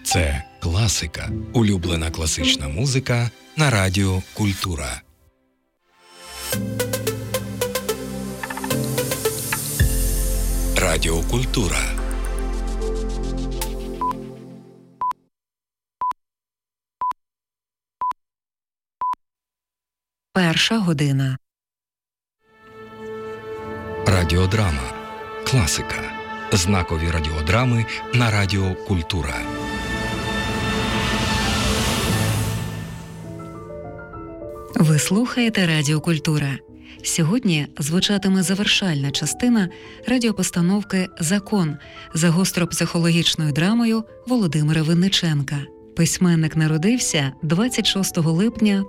Це класика. Улюблена класична музика на Радіо Культура. Радіо Культура. Перша година. Радіодрама. Класика. Знакові радіодрами на Радіо Культура. Ви слухаєте Радіо Культура. Сьогодні звучатиме завершальна частина радіопостановки «Закон» за гостро-психологічною драмою Володимира Винниченка. Письменник народився 26 липня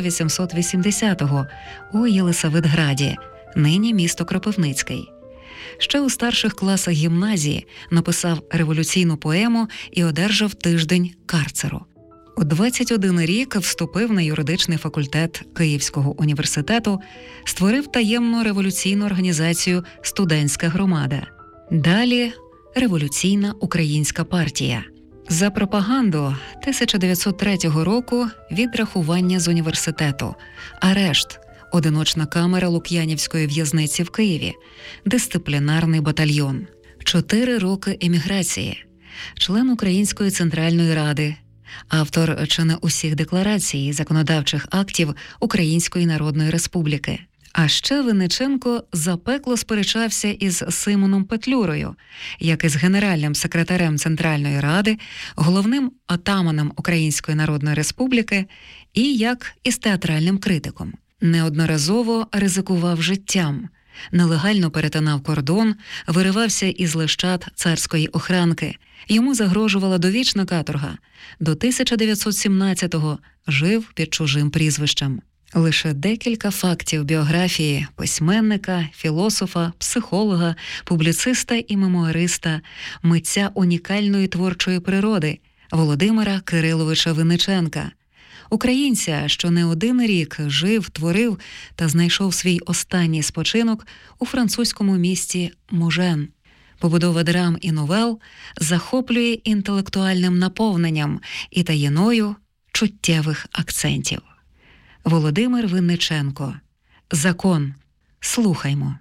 1880-го у Єлисаветграді, нині місто Кропивницький. Ще у старших класах гімназії написав революційну поему і одержав тиждень карцеру. У 21 рік вступив на юридичний факультет Київського університету, створив таємну революційну організацію «Студентська громада». Далі – Революційна українська партія. За пропаганду 1903 року відрахування з університету, арешт, одиночна камера Лук'янівської в'язниці в Києві, дисциплінарний батальйон, 4 роки еміграції, член Української Центральної Ради, автор чи не усіх декларацій і законодавчих актів Української Народної Республіки. А ще Винниченко запекло сперечався із Симоном Петлюрою, як із генеральним секретарем Центральної Ради, головним отаманом Української Народної Республіки і як із театральним критиком. Неодноразово ризикував життям, нелегально перетинав кордон, виривався із лещат царської охранки. Йому загрожувала довічна каторга. До 1917-го жив під чужим прізвищем. Лише декілька фактів біографії письменника, філософа, психолога, публіциста і мемуариста, митця унікальної творчої природи Володимира Кириловича Винниченка. Українця, що не один рік жив, творив та знайшов свій останній спочинок у французькому місті Мужен. Побудова драм і новел захоплює інтелектуальним наповненням і таїною чуттєвих акцентів. Володимир Винниченко. «Закон». Слухаймо.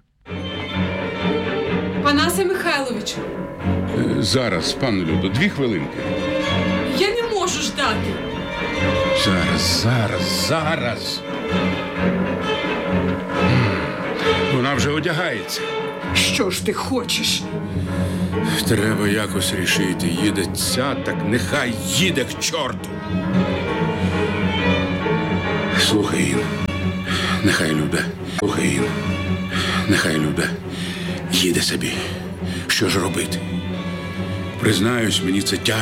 Панасе Михайловичу. Зараз, пане Людо, 2 хвилинки. Я не можу ждати. Зараз. Вона вже одягається. Що ж ти хочеш? Треба якось рішити. Їде ця, так нехай їде к чорту. Слухай, Ін. Нехай Люда. Їде собі. Що ж робити? Признаюсь, мені це тяжко.